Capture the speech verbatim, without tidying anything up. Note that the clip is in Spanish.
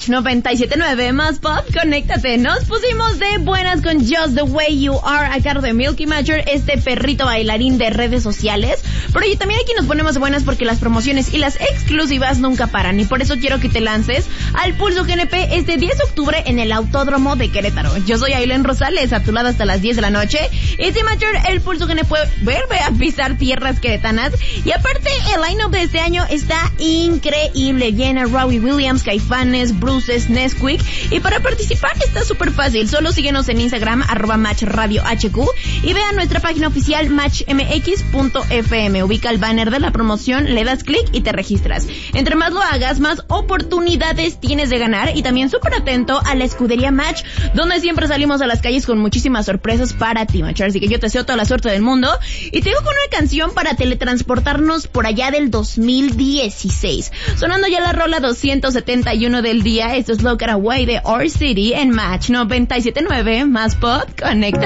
Match noventa y siete punto nueve más pop, conéctate. Nos pusimos de buenas con Just the Way You Are a cargo de Milky Major, este perrito bailarín de redes sociales. Pero oye, también aquí nos ponemos de buenas porque las promociones y las exclusivas nunca paran. Y por eso quiero que te lances al Pulso G N P este diez de octubre en el Autódromo de Querétaro. Yo soy Aileen Rosales, a tu lado hasta las diez de la noche. Y sí, Major, el Pulso G N P vuelve a pisar tierras queretanas. Y aparte, el line-up de este año está increíble. Llena Robbie Williams, Caifanes, Bruces, Nesquik. Y para participar está súper fácil. Solo síguenos en Instagram, arroba Match Radio H Q. Y ve a nuestra página oficial match m x punto f m. Ubica el banner de la promoción, le das clic y te registras. Entre más lo hagas, más oportunidades tienes de ganar. Y también súper atento a la escudería Match, donde siempre salimos a las calles con muchísimas sorpresas para ti, Match. Así que yo te deseo toda la suerte del mundo. Y te dejo con una canción para teletransportarnos por allá del dos mil dieciséis. Sonando ya la rola doscientos setenta y uno del día. Esto es Look Away de Our City en Match noventa y siete punto nueve más pop, conecta.